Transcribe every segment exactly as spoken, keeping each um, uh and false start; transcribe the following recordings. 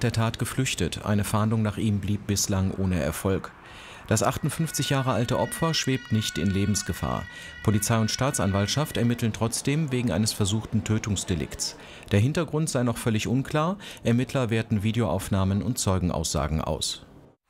der Tat geflüchtet. Eine Fahndung nach ihm blieb bislang ohne Erfolg. Das achtundfünfzig Jahre alte Opfer schwebt nicht in Lebensgefahr. Polizei und Staatsanwaltschaft ermitteln trotzdem wegen eines versuchten Tötungsdelikts. Der Hintergrund sei noch völlig unklar. Ermittler werten Videoaufnahmen und Zeugenaussagen aus.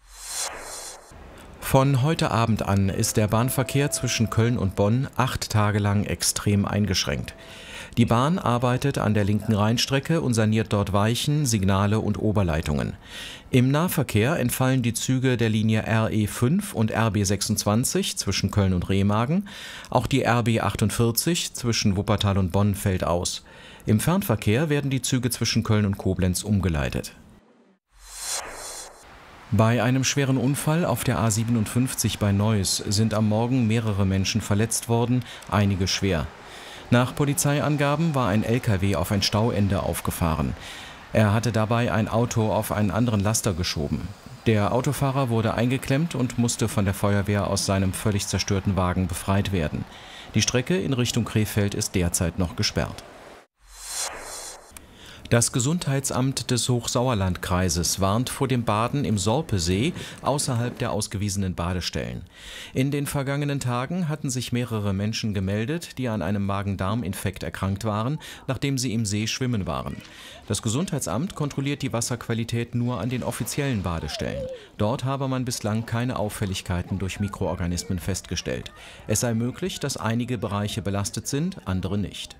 Von heute Abend an ist der Bahnverkehr zwischen Köln und Bonn acht Tage lang extrem eingeschränkt. Die Bahn arbeitet an der linken Rheinstrecke und saniert dort Weichen, Signale und Oberleitungen. Im Nahverkehr entfallen die Züge der Linie R E fünf und R B sechsundzwanzig zwischen Köln und Remagen. Auch die R B achtundvierzig zwischen Wuppertal und Bonn fällt aus. Im Fernverkehr werden die Züge zwischen Köln und Koblenz umgeleitet. Bei einem schweren Unfall auf der A siebenundfünfzig bei Neuss sind am Morgen mehrere Menschen verletzt worden, einige schwer. Nach Polizeiangaben war ein L K W auf ein Stauende aufgefahren. Er hatte dabei ein Auto auf einen anderen Laster geschoben. Der Autofahrer wurde eingeklemmt und musste von der Feuerwehr aus seinem völlig zerstörten Wagen befreit werden. Die Strecke in Richtung Krefeld ist derzeit noch gesperrt. Das Gesundheitsamt des Hochsauerlandkreises warnt vor dem Baden im Sorpesee außerhalb der ausgewiesenen Badestellen. In den vergangenen Tagen hatten sich mehrere Menschen gemeldet, die an einem Magen-Darm-Infekt erkrankt waren, nachdem sie im See schwimmen waren. Das Gesundheitsamt kontrolliert die Wasserqualität nur an den offiziellen Badestellen. Dort habe man bislang keine Auffälligkeiten durch Mikroorganismen festgestellt. Es sei möglich, dass einige Bereiche belastet sind, andere nicht.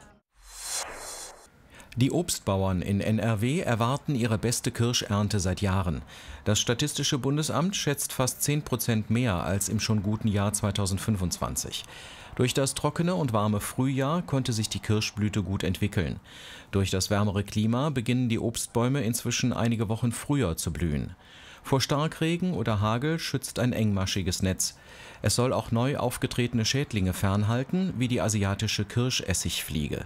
Die Obstbauern in N R W erwarten ihre beste Kirschernte seit Jahren. Das Statistische Bundesamt schätzt fast zehn Prozent mehr als im schon guten Jahr zweitausendfünfundzwanzig. Durch das trockene und warme Frühjahr konnte sich die Kirschblüte gut entwickeln. Durch das wärmere Klima beginnen die Obstbäume inzwischen einige Wochen früher zu blühen. Vor Starkregen oder Hagel schützt ein engmaschiges Netz. Es soll auch neu aufgetretene Schädlinge fernhalten, wie die asiatische Kirschessigfliege.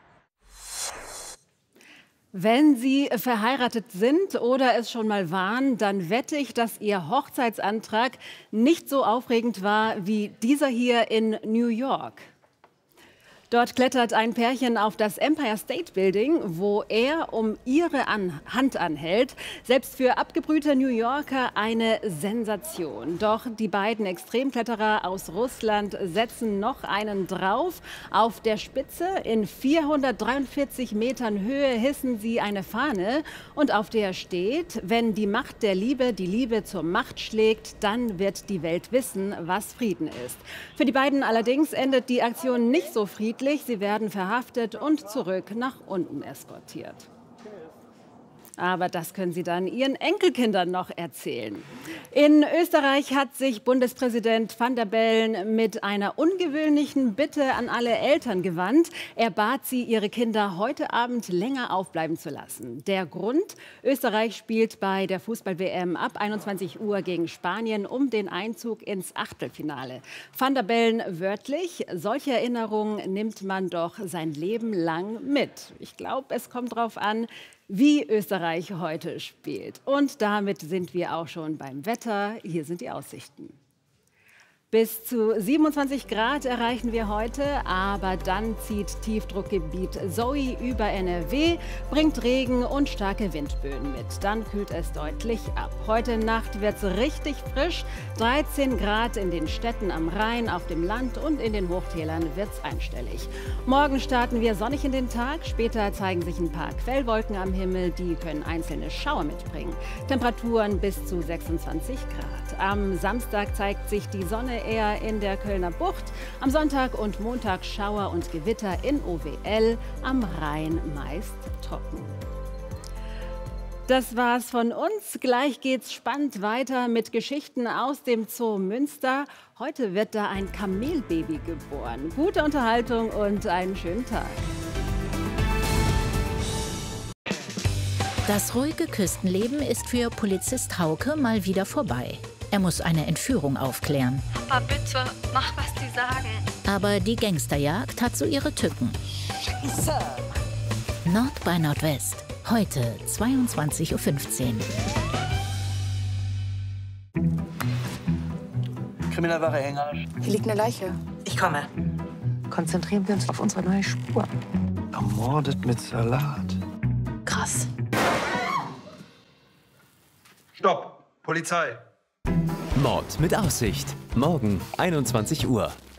Wenn Sie verheiratet sind oder es schon mal waren, dann wette ich, dass Ihr Hochzeitsantrag nicht so aufregend war wie dieser hier in New York. Dort klettert ein Pärchen auf das Empire State Building, wo er um ihre An- Hand anhält. Selbst für abgebrühte New Yorker eine Sensation. Doch die beiden Extremkletterer aus Russland setzen noch einen drauf. Auf der Spitze in vierhundertdreiundvierzig Metern Höhe hissen sie eine Fahne. Und auf der steht: Wenn die Macht der Liebe die Liebe zur Macht schlägt, dann wird die Welt wissen, was Frieden ist. Für die beiden allerdings endet die Aktion nicht so friedlich. Sie werden verhaftet und zurück nach unten eskortiert. Aber das können Sie dann Ihren Enkelkindern noch erzählen. In Österreich hat sich Bundespräsident Van der Bellen mit einer ungewöhnlichen Bitte an alle Eltern gewandt. Er bat sie, ihre Kinder heute Abend länger aufbleiben zu lassen. Der Grund: Österreich spielt bei der Fußball-W M ab einundzwanzig Uhr gegen Spanien um den Einzug ins Achtelfinale. Van der Bellen wörtlich: Solche Erinnerungen nimmt man doch sein Leben lang mit. Ich glaube, es kommt darauf an, wie Österreich heute spielt. Und damit sind wir auch schon beim Wetter. Hier sind die Aussichten. Bis zu siebenundzwanzig Grad erreichen wir heute, aber dann zieht Tiefdruckgebiet Zoe über N R W, bringt Regen und starke Windböen mit. Dann kühlt es deutlich ab. Heute Nacht wird es richtig frisch, dreizehn Grad in den Städten am Rhein, auf dem Land und in den Hochtälern wird es einstellig. Morgen starten wir sonnig in den Tag, später zeigen sich ein paar Quellwolken am Himmel, die können einzelne Schauer mitbringen. Temperaturen bis zu sechsundzwanzig Grad. Am Samstag zeigt sich die Sonne eher in der Kölner Bucht. Am Sonntag und Montag Schauer und Gewitter in O W L, am Rhein meist trocken. Das war's von uns. Gleich geht's spannend weiter mit Geschichten aus dem Zoo Münster. Heute wird da ein Kamelbaby geboren. Gute Unterhaltung und einen schönen Tag. Das ruhige Küstenleben ist für Polizist Hauke mal wieder vorbei. Er muss eine Entführung aufklären. Papa, bitte, mach, was die sagen. Aber die Gangsterjagd hat so ihre Tücken. Scheiße. Nord bei Nordwest. Heute zweiundzwanzig Uhr fünfzehn. Kriminalwache Engarsch. Hier liegt eine Leiche. Ich komme. Konzentrieren wir uns auf unsere neue Spur. Ermordet mit Salat. Krass. Stopp! Polizei! Mord mit Aussicht. Morgen einundzwanzig Uhr.